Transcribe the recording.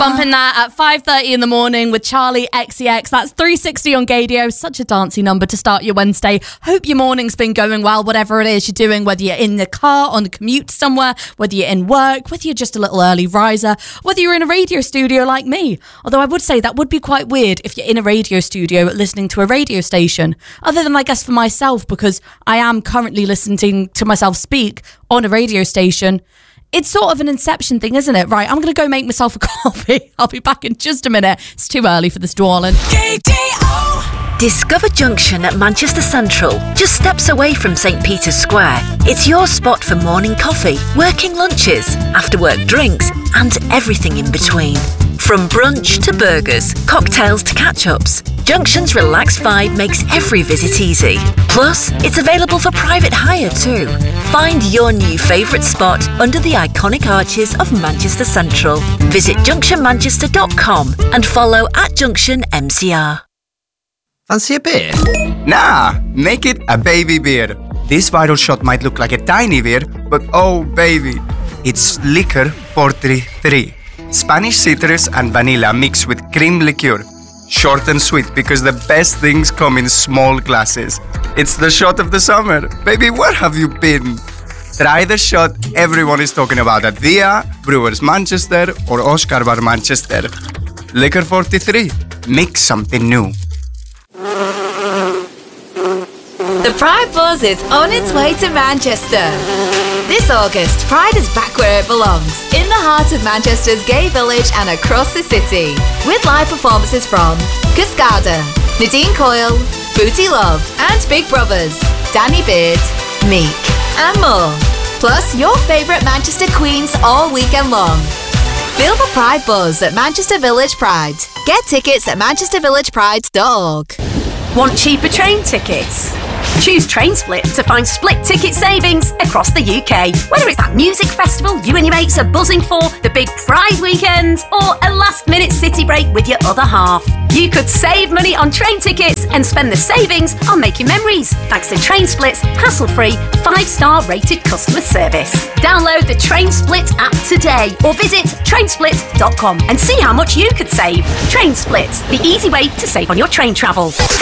Bumping that at 5:30 in the morning with Charlie XCX. That's 360 on Gadio. Such a dancey number to start your Wednesday. Hope your morning's been going well, whatever it is you're doing, whether you're in the car, on the commute somewhere, whether you're in work, whether you're just a little early riser, whether you're in a radio studio like me. Although I would say that would be quite weird if you're in a radio studio listening to a radio station. Other than, I guess, for myself, because I am currently listening to myself speak on a radio station. It's sort of an Inception thing, isn't it? Right, I'm going to go make myself a coffee. I'll be back in just a minute. It's too early for this dwalling. Discover Junction at Manchester Central, just steps away from St Peter's Square. It's your spot for morning coffee, working lunches, after-work drinks, and everything in between. From brunch to burgers, cocktails to catch-ups, Junction's relaxed vibe makes every visit easy. Plus, it's available for private hire too. Find your new favourite spot under the iconic arches of Manchester Central. Visit junctionmanchester.com and follow @JunctionMCR. Fancy a beer? Nah, make it a baby beer. This viral shot might look like a tiny beer, but oh baby, it's Liquor 43. Spanish citrus and vanilla mixed with cream liqueur. Short and sweet because the best things come in small glasses. It's the shot of the summer. Baby, where have you been? Try the shot everyone is talking about at Via, Brewers Manchester or Oscar Bar Manchester. Liquor 43. Make something new. The Pride Buzz is on its way to Manchester. This August, Pride is back where it belongs, in the heart of Manchester's gay village and across the city. With live performances from Cascada, Nadine Coyle, Booty Love, and Big Brothers, Danny Beard, Meek, and more. Plus, your favourite Manchester queens all weekend long. Feel the Pride Buzz at Manchester Village Pride. Get tickets at manchestervillagepride.org. Want cheaper train tickets? Choose TrainSplit to find split ticket savings across the UK. Whether it's that music festival you and your mates are buzzing for, the big Pride weekend, or a last-minute city break with your other half, you could save money on train tickets and spend the savings on making memories, thanks to TrainSplit's hassle-free 5-star rated customer service. Download the TrainSplit app today or visit trainsplit.com and see how much you could save. TrainSplit, the easy way to save on your train travel.